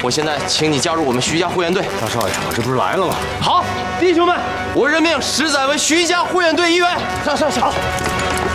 我现在请你加入我们徐家护院队。 大少爷，我这不是来了吗？ 好，弟兄们，我任命石仔为徐家护院队一员。上。